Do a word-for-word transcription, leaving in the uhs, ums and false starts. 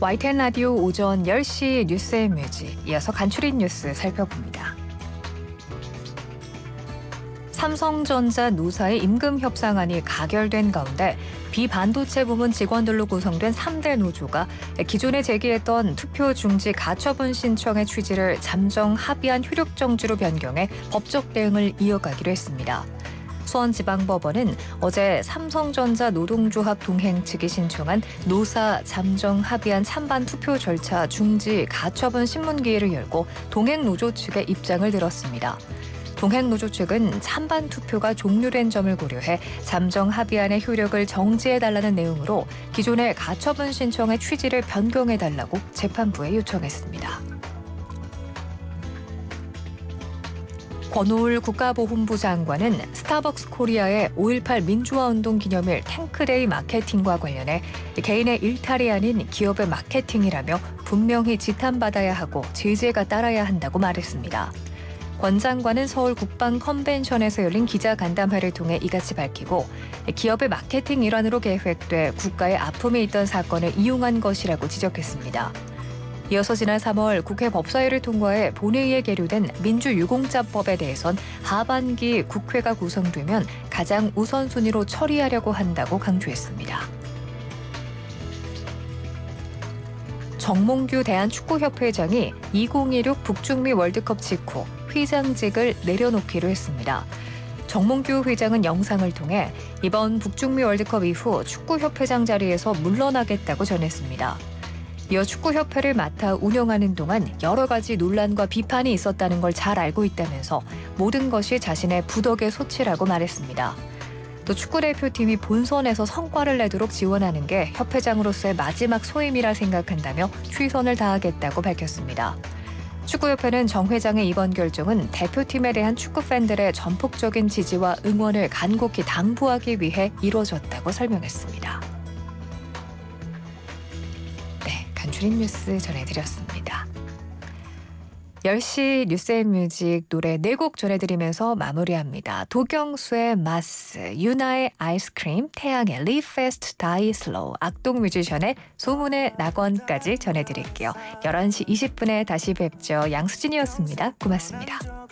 와이티엔 라디오 오전 열 시 뉴스앤뮤직, 이어서 간추린 뉴스 살펴봅니다. 삼성전자 노사의 임금 협상안이 가결된 가운데 비반도체 부문 직원들로 구성된 삼 대 노조가 기존에 제기했던 투표 중지 가처분 신청의 취지를 잠정 합의안 효력 정지로 변경해 법적 대응을 이어가기로 했습니다. 수원지방법원은 어제 삼성전자 노동조합 동행 측이 신청한 노사 잠정 합의안 찬반 투표 절차 중지 가처분 신문기일을 열고 동행 노조 측의 입장을 들었습니다. 동행 노조 측은 찬반 투표가 종료된 점을 고려해 잠정 합의안의 효력을 정지해달라는 내용으로 기존의 가처분 신청의 취지를 변경해달라고 재판부에 요청했습니다. 권오울 국가보훈부 장관은 스타벅스 코리아의 오일팔 민주화운동 기념일 탱크데이 마케팅과 관련해 개인의 일탈이 아닌 기업의 마케팅이라며 분명히 지탄받아야 하고 제재가 따라야 한다고 말했습니다. 권 장관은 서울 국방 컨벤션에서 열린 기자간담회를 통해 이같이 밝히고 기업의 마케팅 일환으로 계획돼 국가의 아픔이 있던 사건을 이용한 것이라고 지적했습니다. 이어서 지난 삼월 국회 법사위를 통과해 본회의에 계류된 민주유공자법에 대해선 하반기 국회가 구성되면 가장 우선순위로 처리하려고 한다고 강조했습니다. 정몽규 대한축구협회장이 이천이십육 북중미 월드컵 직후 회장직을 내려놓기로 했습니다. 정몽규 회장은 영상을 통해 이번 북중미 월드컵 이후 축구협회장 자리에서 물러나겠다고 전했습니다. 이어 축구협회를 맡아 운영하는 동안 여러 가지 논란과 비판이 있었다는 걸 잘 알고 있다면서 모든 것이 자신의 부덕의 소치라고 말했습니다. 또 축구대표팀이 본선에서 성과를 내도록 지원하는 게 협회장으로서의 마지막 소임이라 생각한다며 최선을 다하겠다고 밝혔습니다. 축구협회는 정 회장의 이번 결정은 대표팀에 대한 축구 팬들의 전폭적인 지지와 응원을 간곡히 당부하기 위해 이루어졌다고 설명했습니다. 네, 간추린 뉴스 전해드렸습니다. 열 시 뉴스앤뮤직 노래 네 곡 전해드리면서 마무리합니다. 도경수의 마스, 유나의 아이스크림, 태양의 Live Fast, Die Slow, 악동 뮤지션의 소문의 낙원까지 전해드릴게요. 열한 시 이십 분에 다시 뵙죠. 양수진이었습니다. 고맙습니다.